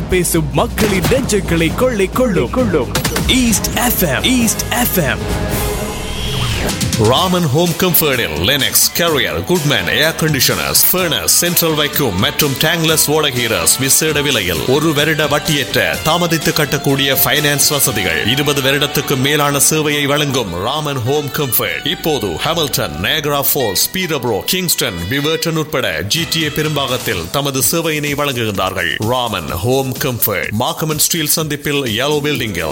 தமிழ் பேசும் மக்களின் நெஞ்சங்களை கொள்ளை கொள்ளும் east FM. Raman home கம்ஃபர்டில் Linux, carrier, Goodman ஏர் கண்டிஷனர்ஸ், ஃபர்னஸ், சென்ட்ரல் வைக்யூம் மற்றும் டேங்லஸ் ஓடகீரஸ் விசேட விலையில் 1 வருட வட்டியற்ற தாமதித்து கட்டக்கூடிய ஃபைனான்ஸ் வசதிகள். 20 வருடத்துக்கு மேலான சேவையை வழங்கும் ராமன் ஹோம் கம்ஃபர்ட் இப்போது ஹாமில்டன், நயாகரா ஃபால்ஸ், பீரப்ரோ, கிங்ஸ்டன், விவர்டன் உட்பட GTA பெரும்பாகத்தில் தமது சேவையினை வழங்குகின்றார்கள். Raman home comfort Markham and Steeles சந்திப்பில் yellow building-இல்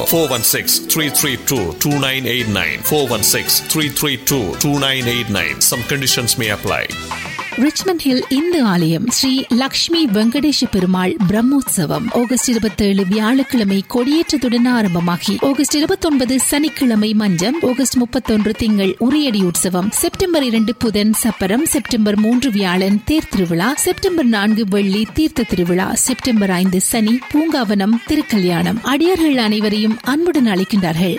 416-332-2989 416-332-2989. Some conditions may apply. Richmond hill Hindu ஆலயம் ஸ்ரீ லக்ஷ்மி வெங்கடேஷ பெருமாள் பிரம்மோற்சவம் ஆகஸ்ட் 27 வியாழக்கிழமை கொடியேற்றத்துடன் ஆரம்பமாகி ஆகஸ்ட் 29 சனிக்கிழமை மஞ்சம், ஆகஸ்ட் 31 திங்கள் உரியடி உற்சவம், செப்டம்பர் 2 புதன் சப்பரம், செப்டம்பர் 3 வியாழன் தேர் திருவிழா, செப்டம்பர் 4 வெள்ளி தீர்த்த திருவிழா, செப்டம்பர் 5 சனி பூங்காவனம் திருக்கல்யாணம். அடியார்கள் அனைவரையும் அன்புடன் அழைக்கின்றார்கள்.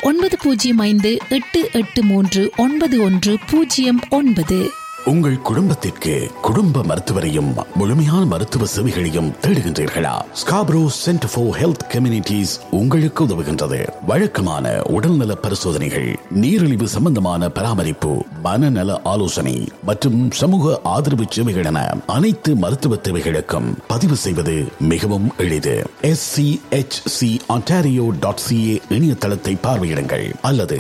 9058339109. உங்கள் குடும்பத்திற்கு குடும்ப மருத்துவரையும் முழுமையான மருத்துவ சேவைகளையும் தேடுகின்றீர்களா? Scarborough centre for health communities உங்களுக்கு உதவுகின்றது. வழக்கமான உடல்நல பரிசோதனைகள், நீரிழிவு சம்பந்தமான பராமரிப்பு, மனநல ஆலோசனை மற்றும் சமூக ஆதரவு சேவைகள் என அனைத்து மருத்துவ தேவைகளுக்கும் பதிவு செய்வது மிகவும் எளிது. SCHContario.ca இணையதளத்தை பார்வையிடுங்கள் அல்லது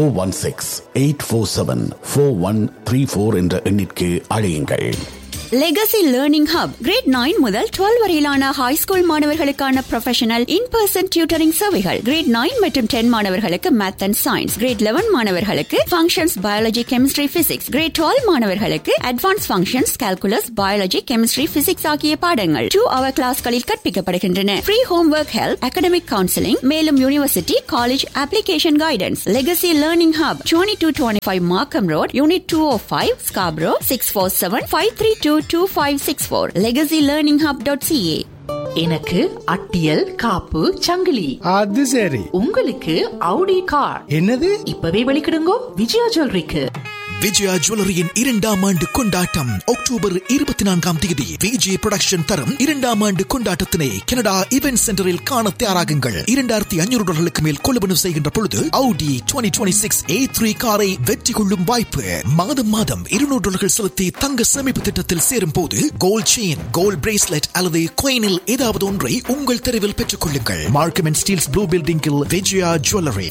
416-847-4134 என்ற எண்ணிற்கு அழையுங்கள். லெகசி லேர்னிங் ஹப் கிரேட் 9 முதல் 12 வரையிலான ஹை ஸ்கூல் மாணவர்களுக்கான ப்ரொஃபஷனல் இன்-பர்சன் டியூட்டரிங் சேவைகள். கிரேட் 9 மற்றும் 10 மாணவர்களுக்கு மேத் அண்ட் சயின்ஸ், கிரேட் 11 மாணவர்களுக்கு functions, biology, chemistry, physics, great 12 மாணவர்களுக்கு advance functions, calculus, biology, chemistry, physics ஆகிய பாடங்கள் 2 hour கிளாஸ்களில் கற்பிக்கப்படுகின்றன. Free homework help, academic counselling, மேலும் university, college application guidance. Legacy learning hub 2225 மார்க்கம் road, unit 205, Scarborough 647-532-2564. legacylearninghub.ca. எனக்கு அட்டியல் காப்பு சங்கிலி. அது சரி. உங்களுக்கு அவுடி கார். என்னது? இப்பவே வெளிக்கிடுங்கோ விஜயா ஜுவல்லரிக்கு. விஜயா ஜுவல்லரியின் 2ஆம் ஆண்டு கொண்டாட்டம் அக்டோபர் 24ஆம் தேதி. விஜய் புரொடக்ஷன் தரும் 2ஆம் ஆண்டு கொண்டாட்டத்தினை கனடா இவென்ட் சென்டரில் காண தயாராகுங்கள். $2500 மேல் கொள்வனவு செய்கின்ற பொழுது Audi 2026 A3 காரை வெற்றி கொள்ளும் வாய்ப்பு. மாதம் $200 செலுத்தி தங்க சேமிப்பு திட்டத்தில் சேரும் போது கோல்ட் செயின், கோல்ட் பிரேஸ்லெட் அல்லது coinல் ஏதாவது ஒன்றை உங்கள் தெருவில் பெற்றுக் கொள்ளுங்கள். மார்க்கம் அண்ட் ஸ்டீல்ஸ் ப்ளூ பில்டிங்கில் விஜயா ஜுவல்லரி.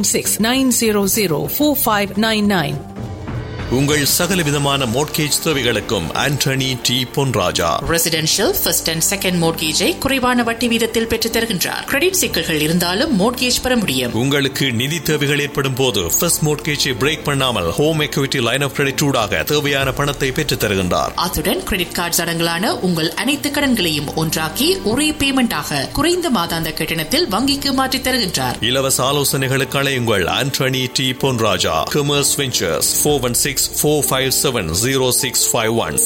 416-900-4599. உங்கள் சகல விதமான மோட்கேஜ் தேவைகளுக்கும் Antony D Ponraja. Residential first and second மோட்கேஜை குறைவான வட்டி வீதத்தில் பெற்றுத் தருகின்றார். கிரெடிட் சிக்கல்கள் இருந்தாலும் மோட்கேஜ் பெற முடியும். உங்களுக்கு நிதி தேவைகள் ஏற்படும் போது ஃபர்ஸ்ட் மோட்கேஜை பிரேக் பண்ணாமல் home equity line of credit ஊடாக தேவையான பணத்தை பெற்றுத் தருகின்றார். அத்துடன் கிரெடிட் கார்டு அடங்கலான உங்கள் அனைத்து கடன்களையும் ஒன்றாக்கி ஒரே பேமெண்டாக குறைந்த மாதாந்த கட்டணத்தில் வங்கிக்கு மாற்றித் தருகின்றார். இலவச ஆலோசனைகளுக்கு அழையுங்கள் Antony D Ponraja. Commerce ventures 416-457-0651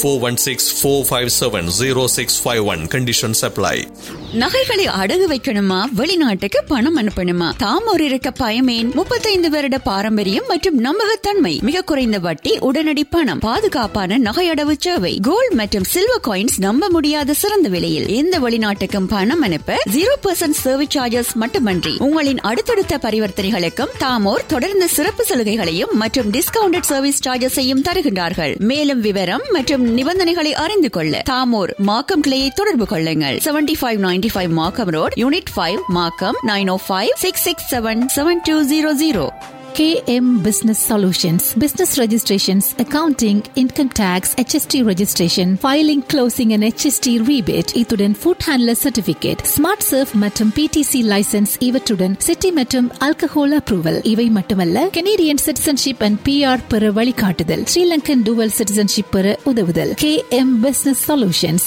416-457-0651. Conditions apply. நகைகளை அடகு வைக்கணுமா, வெளிநாட்டுக்கு பணம் அனுப்பணுமா? தாமோர் இருக்க பயமேன்? 35 வருட பாரம்பரியம் மற்றும் நம்பகத்தன்மை, மிக குறைந்த வட்டி, உடனடி பணம், பாதுகாப்பான நகை அடவு சேவை, கோல்ட் மற்றும் சில்வர் காயின்ஸ் நம்ப முடியாத சிறந்த விலையில். எந்த வெளிநாட்டுக்கும் பணம் அனுப்ப 0% சர்வீஸ் சார்ஜஸ் மட்டுமன்றி உங்களின் அடுத்தடுத்த பரிவர்த்தனைகளுக்கும் தாமோர் தொடர்ந்து சிறப்பு சலுகைகளையும் மற்றும் டிஸ்கவுண்டட் சர்வீஸ் சார்ஜஸையும் தருகின்றார்கள். மேலும் விவரம் மற்றும் நிபந்தனைகளை அறிந்து கொள்ள தாமோர் மார்க்கம் கிளையை தொடர்பு கொள்ளுங்கள். 7595 Markham Road, Unit 5, Markham 905-667-7200. KM Business Solutions, business registrations, accounting, income tax, HST registration, filing, closing and HST rebate, இத்துடன் food handler certificate, smart surf மற்றும் PTC license இவற்றுடன் city மற்றும் alcohol approval. இவை மட்டுமல்ல, Canadian citizenship and PR பெற வழிகாட்டுதல், Sri Lankan dual citizenship பெற உதவுதல். KM Business Solutions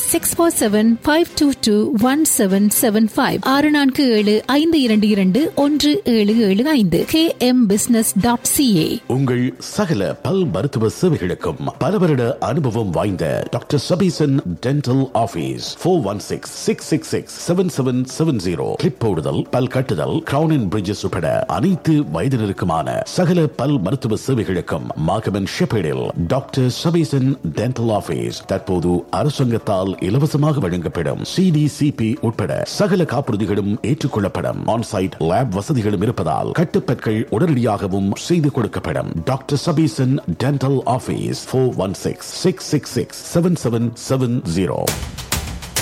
647-522-1775 647-522-1775. KM Business smilesbusiness.ca. உங்கள் சகல பல் மருத்துவ சேவைகளுக்கும் பல வருட அனுபவம் வாய்ந்த doctor Sabesan dental office 416-666-7770. Clip போடுதல், பல் கட்டுதல், கிரவுன் அண்ட் பிரிட்ஜஸ் உட்பட அனைத்து வயதினருக்குமான சகல பல் மருத்துவ சேவைகளுக்கும் மாகமன் ஷெப்பேடில் டாக்டர் சபீசன் டென்டல் ஆபீஸ் தற்போது அரசாங்கத்தால் இலவசமாக வழங்கப்படும் CDCP உட்பட சகல காப்புறுதிகளும் ஏற்றுக்கொள்ளப்படும். ஆன்சைட் லேப் வசதிகளும் இருப்பதால் கட்டுப்பற்கள் உடனடியாகவும் செய்து கொடுக்கப்படும். Doctor Sabesan dental office 416-666-7770.